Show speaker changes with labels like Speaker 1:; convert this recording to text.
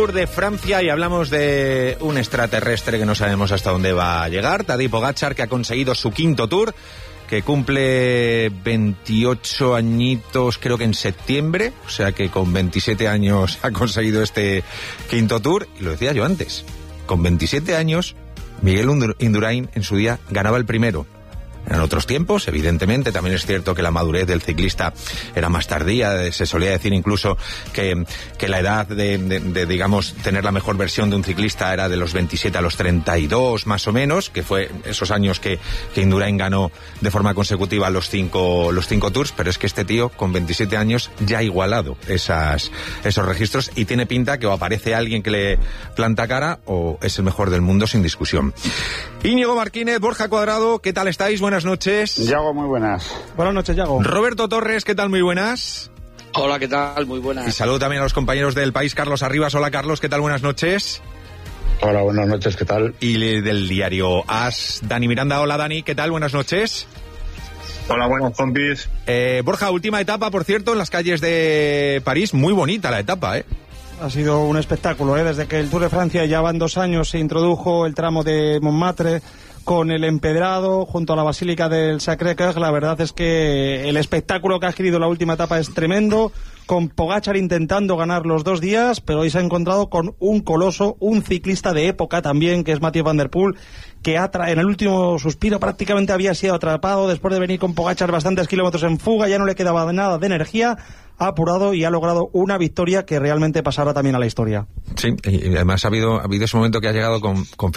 Speaker 1: Tour de Francia y hablamos de un extraterrestre que no sabemos hasta dónde va a llegar, Tadej Pogačar, que ha conseguido su quinto Tour, que cumple 28 añitos creo que en septiembre, o sea que con 27 años ha conseguido este quinto Tour. Y lo decía yo antes, con 27 años Miguel Indurain en su día ganaba el primero. En otros tiempos, evidentemente, también es cierto que la madurez del ciclista era más tardía. Se solía decir incluso que la edad de digamos, tener la mejor versión de un ciclista era de los 27 a los 32, más o menos, que fue esos años que Indurain ganó de forma consecutiva los cinco Tours, pero es que este tío, con 27 años, ya ha igualado esos registros y tiene pinta que o aparece alguien que le planta cara o es el mejor del mundo sin discusión. Íñigo Martínez, Borja Cuadrado, ¿qué tal estáis? Buenas noches.
Speaker 2: Yago, muy buenas.
Speaker 3: Buenas noches, Yago.
Speaker 1: Roberto Torres, ¿qué tal? Muy buenas.
Speaker 4: Hola, ¿qué tal? Muy buenas.
Speaker 1: Y saludo también a los compañeros del País, Carlos Arribas. Hola, Carlos, ¿qué tal? Buenas noches.
Speaker 2: Hola, buenas noches, ¿qué tal?
Speaker 1: Y del diario AS, Dani Miranda. Hola, Dani, ¿qué tal? Buenas noches.
Speaker 5: Hola, buenas, compis.
Speaker 1: Borja, última etapa, por cierto, en las calles de París. Muy bonita la etapa, ¿eh?
Speaker 3: Ha sido un espectáculo, ¿eh? Desde que el Tour de Francia ya van 2 años, se introdujo el tramo de Montmartre con el empedrado junto a la Basílica del Sacré-Cœur. La verdad es que el espectáculo que ha adquirido la última etapa es tremendo, con Pogačar intentando ganar los 2 días, pero hoy se ha encontrado con un coloso, un ciclista de época también, que es Mathieu van der Poel, que en el último suspiro prácticamente había sido atrapado después de venir con Pogačar bastantes kilómetros en fuga, ya no le quedaba nada de energía, ha apurado y ha logrado una victoria que realmente pasará también a la historia.
Speaker 1: Sí, y además ha habido ese momento que ha llegado con